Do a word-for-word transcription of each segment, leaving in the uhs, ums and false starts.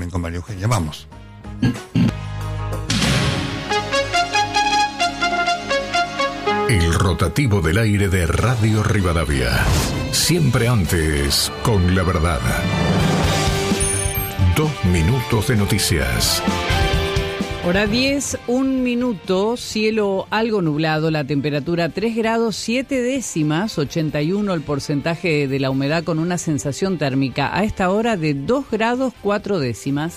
bien con María Eugenia. Vamos. El rotativo del aire de Radio Rivadavia. Siempre antes, con la verdad. Dos minutos de noticias. Hora diez, un minuto, cielo algo nublado, la temperatura tres grados siete décimas, ochenta y uno el porcentaje de la humedad con una sensación térmica a esta hora de dos grados cuatro décimas.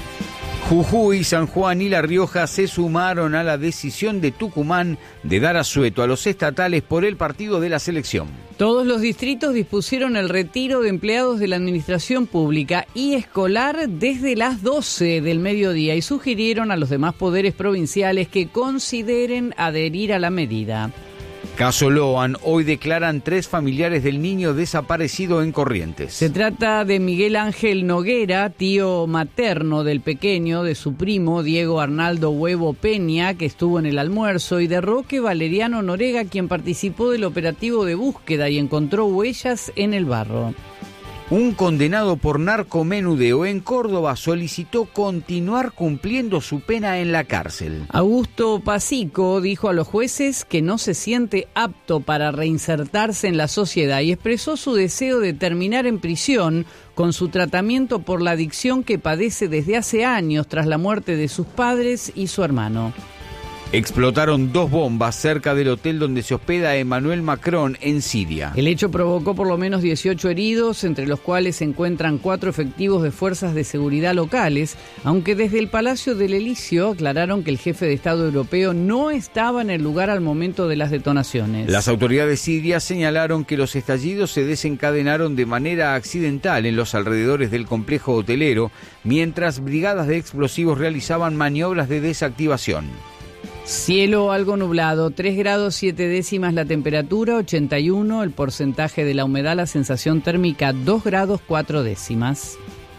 Jujuy, San Juan y La Rioja se sumaron a la decisión de Tucumán de dar asueto a los estatales por el partido de la selección. Todos los distritos dispusieron el retiro de empleados de la administración pública y escolar desde las doce del mediodía y sugirieron a los demás poderes provinciales que consideren adherir a la medida. Caso Loan, hoy declaran tres familiares del niño desaparecido en Corrientes. Se trata de Miguel Ángel Noguera, tío materno del pequeño, de su primo Diego Arnaldo Huevo Peña, que estuvo en el almuerzo, y de Roque Valeriano Norega, quien participó del operativo de búsqueda y encontró huellas en el barro. Un condenado por narcomenudeo en Córdoba solicitó continuar cumpliendo su pena en la cárcel. Augusto Pasico dijo a los jueces que no se siente apto para reinsertarse en la sociedad y expresó su deseo de terminar en prisión con su tratamiento por la adicción que padece desde hace años tras la muerte de sus padres y su hermano. Explotaron dos bombas cerca del hotel donde se hospeda Emmanuel Macron en Siria. El hecho provocó por lo menos dieciocho heridos, entre los cuales se encuentran cuatro efectivos de fuerzas de seguridad locales, aunque desde el Palacio del Elíseo aclararon que el jefe de Estado europeo no estaba en el lugar al momento de las detonaciones. Las autoridades sirias señalaron que los estallidos se desencadenaron de manera accidental en los alrededores del complejo hotelero, mientras brigadas de explosivos realizaban maniobras de desactivación. Cielo algo nublado, tres grados siete décimas la temperatura, ochenta y uno el porcentaje de la humedad, la sensación térmica dos grados cuatro décimas.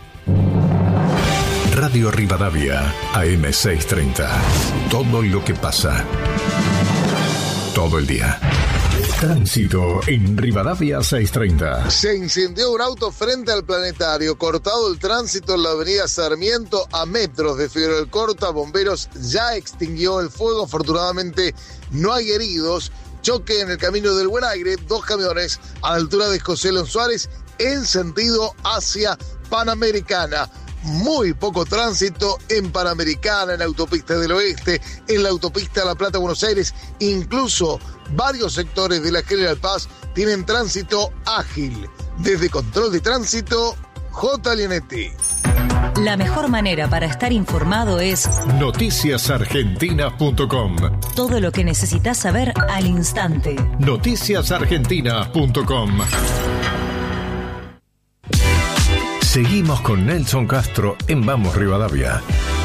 Radio Rivadavia, A M seiscientos treinta. Todo lo que pasa. Todo el día. Tránsito en Rivadavia seiscientos treinta. Se incendió un auto frente al Planetario, cortado el tránsito en la avenida Sarmiento a metros de Figueroa del Corta. Bomberos ya extinguió el fuego, afortunadamente no hay heridos. Choque en el camino del Buen Aire, dos camiones a la altura de José León Suárez en sentido hacia Panamericana. Muy poco tránsito en Panamericana, en la autopista del Oeste, en la autopista La Plata-Buenos Aires. Incluso varios sectores de la General Paz tienen tránsito ágil. Desde Control de Tránsito, J. Lianetti. La mejor manera para estar informado es noticias argentinas punto com. Todo lo que necesitas saber al instante. noticias argentinas punto com. Seguimos con Nelson Castro en Vamos Rivadavia.